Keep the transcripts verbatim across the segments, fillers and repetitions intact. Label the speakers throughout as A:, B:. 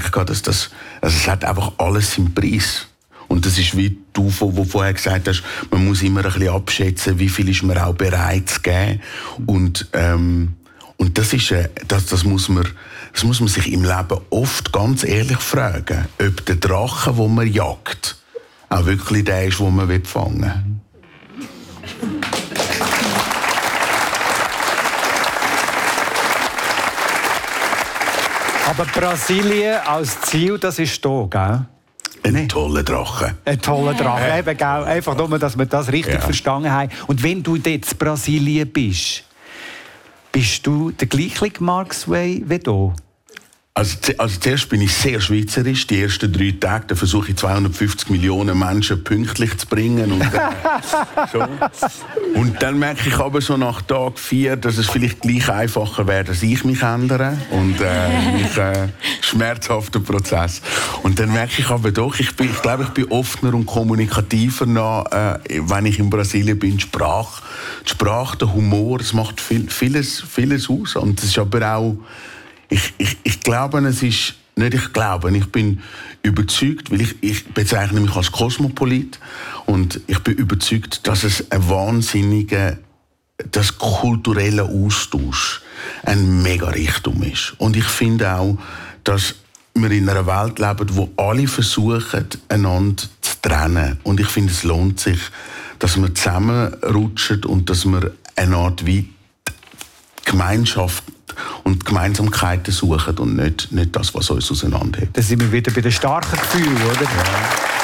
A: gemerkt, dass das, also es hat einfach alles seinen Preis. Und das ist wie du, wo vorher gesagt hast, man muss immer ein bisschen abschätzen, wie viel ist man auch bereit zu geben. Und, ähm, und das ist, äh, das, das muss man, das muss man sich im Leben oft ganz ehrlich fragen, ob der Drache, den man jagt, auch wirklich der ist, den man fangen will.
B: Aber Brasilien als Ziel, das ist da, gell?
A: Ein nee. toller Drache.
B: Ein toller Drache, äh. eben, gell? Einfach nur, dass wir das richtig ja. verstanden haben. Und wenn du jetzt in Brasilien bist, bist du der gleiche Mark Sway wie hier?
A: Also, also zuerst bin ich sehr schweizerisch. Die ersten drei Tage da versuche ich zweihundertfünfzig Millionen Menschen pünktlich zu bringen. Und, äh, so. Und dann merke ich aber so nach Tag vier, dass es vielleicht gleich einfacher wäre, dass ich mich ändere. Und äh, mich, äh, schmerzhafter Prozess. Und dann merke ich aber doch, ich, bin, ich glaube, ich bin offener und kommunikativer noch, äh, wenn ich in Brasilien bin. Die Sprache, die Sprache, der Humor, das macht viel, vieles, vieles aus. Und das ist aber auch Ich, ich, ich glaube, es ist, nicht ich glaube, ich bin überzeugt, weil ich, ich bezeichne mich als Kosmopolit und ich bin überzeugt, dass es ein wahnsinniger, das kulturelle Austausch ein mega Reichtum ist. Und ich finde auch, dass wir in einer Welt leben, wo alle versuchen, einander zu trennen. Und ich finde, es lohnt sich, dass wir zusammenrutschen und dass wir eine Art wie Gemeinschaft und Gemeinsamkeiten suchen und nicht, nicht das, was uns auseinanderhält.
B: Da sind wir wieder bei den starken Gefühlen, oder? Ja.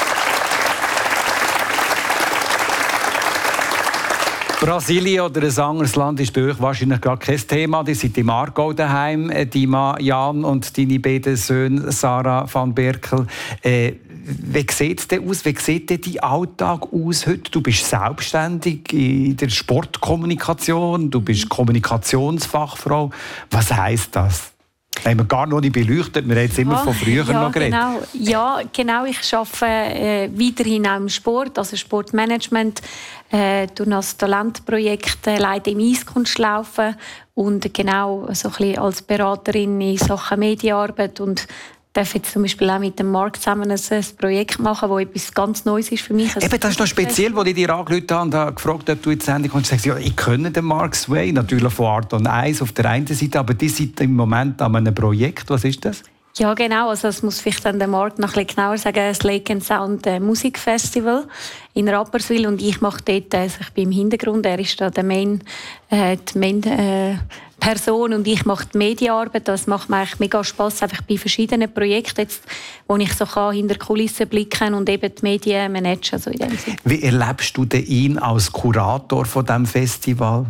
B: Brasilien oder ein anderes Land ist bei euch wahrscheinlich gar kein Thema. Die sind im Aargau daheim, die Jan und deine beiden Söhne, Sarah van Berkel. Äh, wie sieht es denn aus? Wie sieht denn dein Alltag aus heute? Du bist selbstständig in der Sportkommunikation, du bist Kommunikationsfachfrau. Was heisst das? Haben wir gar noch nicht beleuchtet, wir haben jetzt immer ja, von früher
C: ja,
B: noch geredet.
C: Genau. Ja, genau. Ich arbeite äh, weiterhin auch im Sport, also Sportmanagement, äh, durch das Talentprojekt äh, leite im Eiskunstlaufen und genau so ein bisschen als Beraterin in Sachen Medienarbeit und darf jetzt zum Beispiel auch mit dem Marc zusammen ein, ein Projekt machen, das etwas ganz Neues ist für mich. Also
B: eben, das ist noch speziell, als ich dir angerufen habe und habe gefragt, ob du jetzt endlich kommst. Ich sagte, ja, ich kenne den Mark Sway, natürlich von Art und Eis auf der einen Seite, aber die sind im Moment an einem Projekt. Was ist das?
C: Ja, genau. Also das muss vielleicht dann der Marc noch ein bisschen genauer sagen. Das Lake and Sound äh, Musikfestival in Rapperswil und ich mache dort, also ich bin im Hintergrund, er ist da der Main, äh, die Main äh, Person und ich mache die Medienarbeit. Das macht mir eigentlich mega Spass, einfach bei verschiedenen Projekten, jetzt, wo ich so kann, hinter die Kulissen blicken und eben die Medien managen. Also in dem Sinne.
B: Wie erlebst du denn ihn als Kurator von diesem Festival?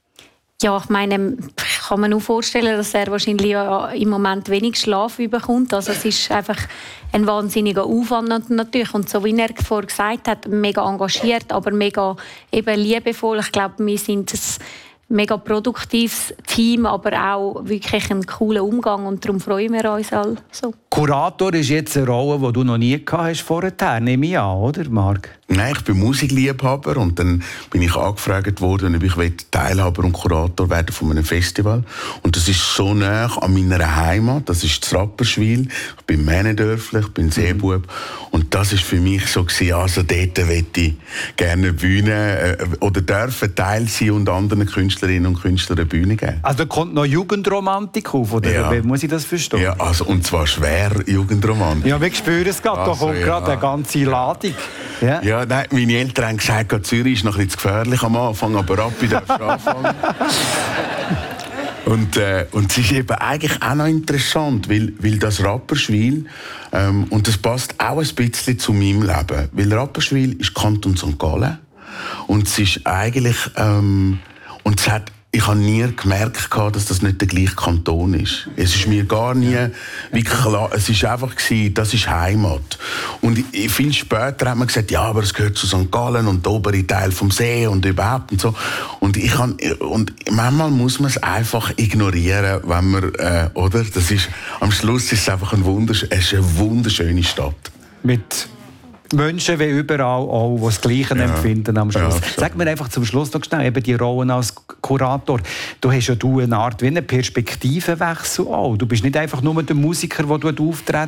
C: Ja, ich meine, ich kann mir nur vorstellen, dass er wahrscheinlich im Moment wenig Schlaf bekommt. Also es ist einfach ein wahnsinniger Aufwand natürlich. Und so wie er vorher gesagt hat, mega engagiert, aber mega eben liebevoll. Ich glaube, wir sind ein mega produktives Team, aber auch wirklich einen coolen Umgang und darum freuen wir uns alle so.
B: Kurator ist jetzt eine Rolle, die du noch nie gehabt hast vorher, nehme ich an, oder Marc?
A: Nein, ich bin Musikliebhaber und dann bin ich angefragt worden, ob ich Teilhaber und Kurator werden von einem Festival. Und das ist so nah an meiner Heimat, das ist das Rapperswil. Ich bin Männendörfler, ich bin Seebub. Und das ist für mich so gewesen, also dort möchte ich gerne eine Bühne äh, oder dürfen Teil sein und anderen Künstlerinnen und Künstlern eine Bühne geben.
B: Also da kommt noch Jugendromantik auf, oder
A: ja.
B: Wie muss ich das verstehen?
A: Ja, also, und zwar schwer Jugendromantik.
B: Ja, wir spüren es gerade, also, da kommt ja. gerade eine ganze Ladung. Ja.
A: Ja, nein, meine Eltern haben gesagt, Zürich ist noch ein bisschen zu gefährlich am Anfang, aber ab, ich darf anfangen. Und, äh, und es ist eben eigentlich auch noch interessant, weil, weil das Rapperswil, ähm, und das passt auch ein bisschen zu meinem Leben, weil Rapperswil ist Kanton Sankt Gallen und es ist eigentlich, ähm, und es hat, ich habe nie gemerkt, dass das nicht der gleiche Kanton ist. Es ist mir gar nie wirklich klar. Es ist einfach gewesen, das ist Heimat. Und viel später hat man gesagt, ja, aber es gehört zu Sankt Gallen und der obere Teil vom See und überhaupt und so. Und ich kann, und manchmal muss man es einfach ignorieren, wenn man, äh, oder? Das ist, am Schluss ist es einfach ein wundersch- es ist eine wunderschöne Stadt.
B: Mit Menschen wie überall auch, die das Gleiche ja. empfinden am Schluss. Ja, sag mir einfach zum Schluss noch schnell, eben die Rolle als Kurator. Du hast ja du eine Art wie einen Perspektivenwechsel auch. Du bist nicht einfach nur der Musiker, der auftritt,